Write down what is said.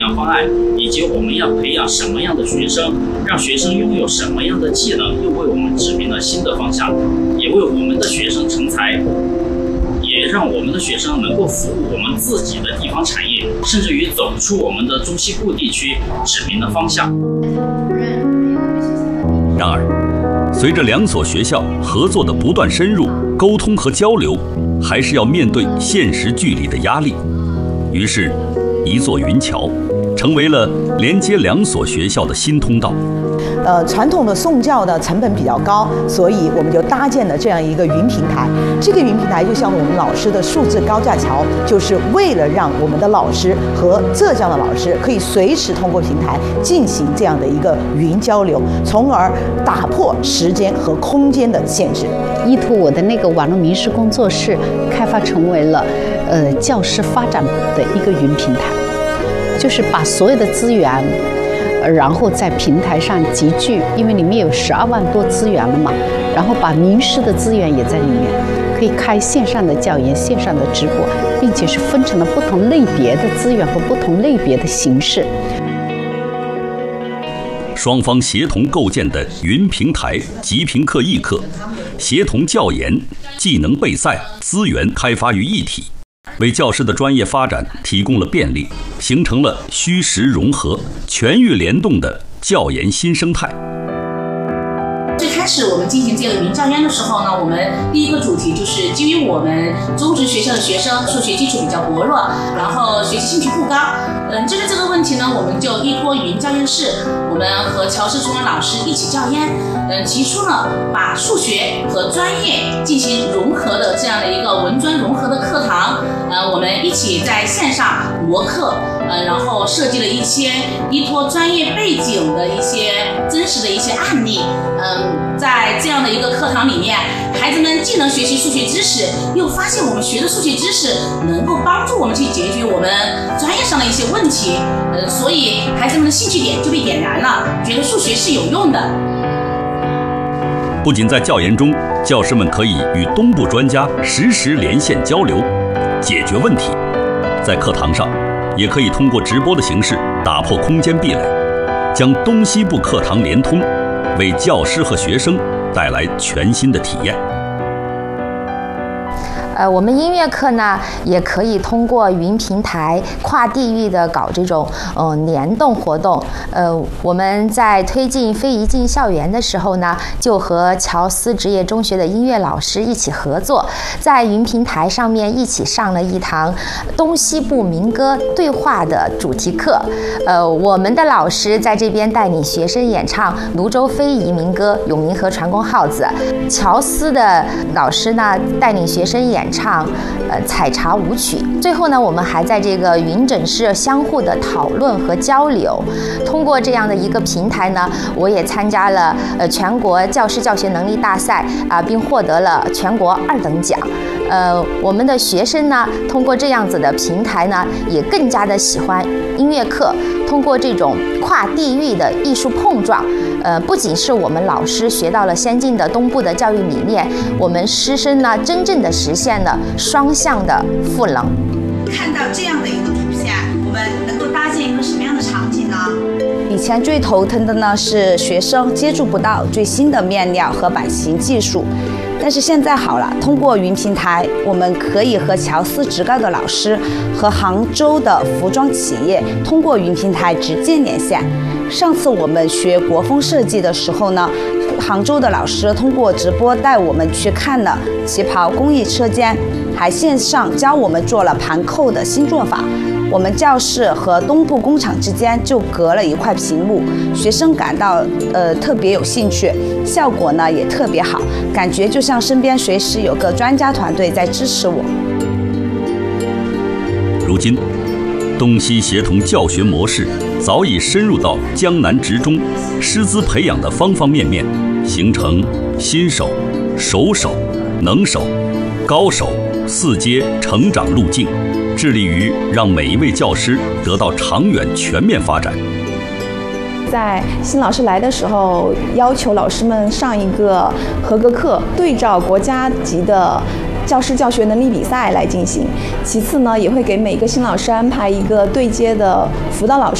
方案，以及我们要培养什么样的学生，让学生拥有什么样的技能，又为我们指明了新的方向，也为我们的学生成才，也让我们的学生能够服务我们自己的地方产业，甚至于走出我们的中西部地区指明的方向。 然而，随着两所学校合作的不断深入，沟通和交流还是要面对现实距离的压力。于是，一座云桥成为了连接两所学校的新通道。 传统的送教的成本比较高，所以我们就搭建了这样一个云平台。这个云平台就像我们老师的数字高架桥，就是为了让我们的老师和浙江的老师可以随时通过平台进行这样的一个云交流，从而打破时间和空间的限制。 依托我的那个网络名师工作室，开发成为了教师发展的一个云平台，就是把所有的资源。然后在平台上集聚，因为里面有12万多资源了嘛，然后把名师的资源也在里面，可以开线上的教研、线上的直播，并且是分成了不同类别的资源和不同类别的形式。 双方协同构建的云平台，即评课议课，协同教研、技能备赛、资源开发于一体。为教师的专业发展提供了便利，形成了虚实融合、全域联动的教研新生态。 最开始我们进行这个云教研的时候呢，我们第一个主题就是基于我们中职学校的学生数学基础比较薄弱，然后学习兴趣不高。针对这个问题呢，我们就依托云教研室，我们和乔氏中文老师一起教研，提出了把数学和专业进行融合的这样的一个文专融合的课堂。我们一起在线上模课，然后设计了一些依托专业背景的一些真实的一些案例。在这样的一个课堂里面，孩子们既能学习数学知识，又发现我们学的数学知识能够帮助我们去解决我们专业上的一些问题。所以孩子们的兴趣点就被点燃了，觉得数学是有用的。 不仅在教研中，教师们可以与东部专家实时连线交流，解决问题；在课堂上，也可以通过直播的形式打破空间壁垒，将东西部课堂连通，为教师和学生带来全新的体验。 我们音乐课呢，也可以通过云平台跨地域的搞这种联动活动。我们在推进非遗进校园的时候呢，就和乔思职业中学的音乐老师一起合作，在云平台上面一起上了一堂东西部民歌对话的主题课。我们的老师在这边带领学生演唱泸州非遗民歌《永明河传功号子》，乔思的老师呢带领学生演唱采茶舞曲。最后呢，我们还在这个云诊室相互的讨论和交流。通过这样的一个平台呢，我也参加了全国教师教学能力大赛并获得了全国2等奖。我们的学生呢，通过这样子的平台呢，也更加的喜欢音乐课。通过这种跨地域的艺术碰撞，不仅是我们老师学到了先进的东部的教育理念，我们师生呢，真正的实现了双向的赋能。 看到这样的一个图片，我们能够搭建一个什么样的场景呢？ 以前最头疼的呢是学生接触不到最新的面料和版型技术，但是现在好了，通过云平台，我们可以和乔思职高的老师和杭州的服装企业通过云平台直接连线。上次我们学国风设计的时候呢，杭州的老师通过直播带我们去看了旗袍工艺车间，还线上教我们做了盘扣的新做法。我们教室和东部工厂之间就隔了一块屏幕，学生感到特别有兴趣，效果呢也特别好，感觉就像身边随时有个专家团队在支持我。 如今，东西协同教学模式早已深入到江南职中师资培养的方方面面，形成新手、熟手、能手、高手4阶成长路径，致力于让每一位教师得到长远全面发展。 在新老师来的时候，要求老师们上一个合格课，对照国家级的教师教学能力比赛来进行。其次呢，也会给每个新老师安排一个对接的辅导老师。